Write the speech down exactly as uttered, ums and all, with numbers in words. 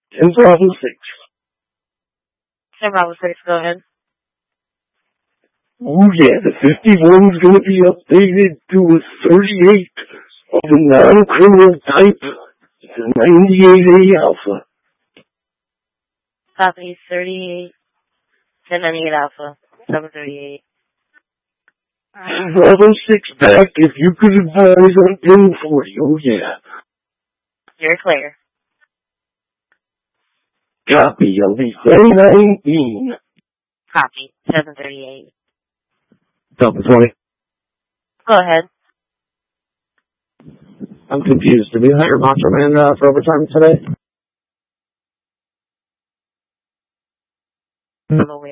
ten Bravo six. ten Bravo six, go ahead. Oh yeah, the fifty-one's gonna be updated to a thirty-eight of a non-criminal type. It's a ninety-eight A Alpha. Copy, thirty-eight, ten ninety-eight Alpha, seven thirty-eight. Bravo six back, if you could advise on ten forty, oh yeah. You're clear. Copy, I'll be ten nineteen. Copy, seven thirty-eight. Delta twenty. Go ahead. I'm confused. Did we hire Macho Man uh, for overtime today? I'm aware.